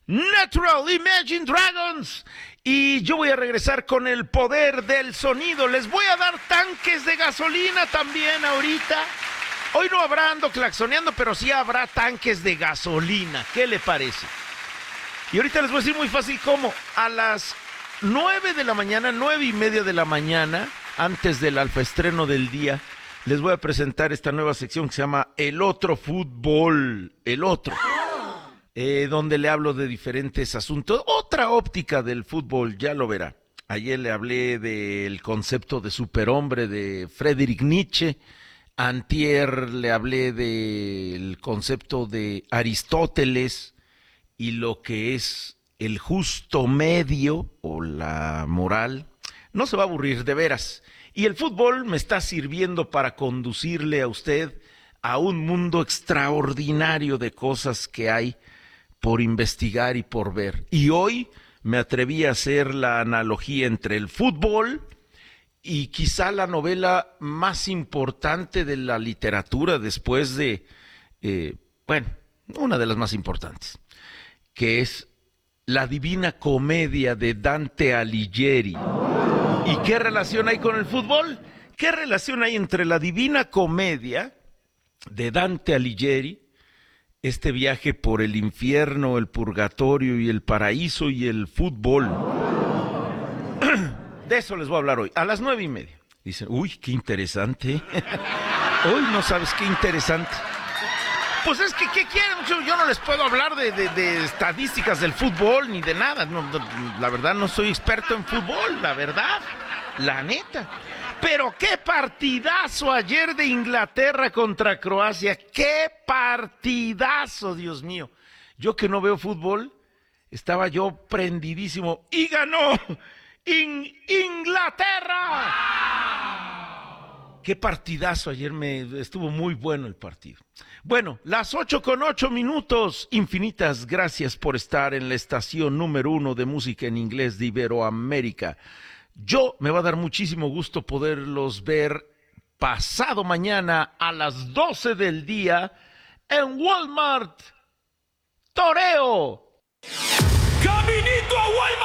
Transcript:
Natural Imagine Dragons. Y yo voy a regresar con el poder del sonido. Les voy a dar tanques de gasolina también ahorita. Hoy no habrá ando claxoneando, pero sí habrá tanques de gasolina. ¿Qué le parece? Y ahorita les voy a decir muy fácil cómo. A las 9 de la mañana, 9:30 de la mañana, antes del alfaestreno del día, les voy a presentar esta nueva sección que se llama El Otro Fútbol. El Otro. Donde le hablo de diferentes asuntos. Otra óptica del fútbol, ya lo verá. Ayer le hablé del concepto de superhombre de Friedrich Nietzsche. Antier le hablé del concepto de Aristóteles y lo que es el justo medio o la moral. No se va a aburrir, de veras. Y el fútbol me está sirviendo para conducirle a usted a un mundo extraordinario de cosas que hay por investigar y por ver. Y hoy me atreví a hacer la analogía entre el fútbol y quizá la novela más importante de la literatura después de, una de las más importantes, que es La Divina Comedia de Dante Alighieri. ¿Y qué relación hay con el fútbol? ¿Qué relación hay entre La Divina Comedia de Dante Alighieri, este viaje por el infierno, el purgatorio y el paraíso y el fútbol? De eso les voy a hablar hoy, a las 9:30. Dicen, uy, qué interesante. Hoy no sabes qué interesante. Pues es que, ¿qué quieren? Yo no les puedo hablar de estadísticas del fútbol ni de nada. No, la verdad no soy experto en fútbol, la verdad, la neta. Pero qué partidazo ayer de Inglaterra contra Croacia. Qué partidazo, Dios mío. Yo que no veo fútbol, estaba yo prendidísimo. ¡Y ganó Inglaterra! Qué partidazo ayer, estuvo muy bueno el partido. Bueno, las 8:08. Infinitas gracias por estar en la estación número 1 de música en inglés de Iberoamérica. Me va a dar muchísimo gusto poderlos ver pasado mañana a las 12 del día en Walmart. ¡Toreo! ¡Caminito a Walmart!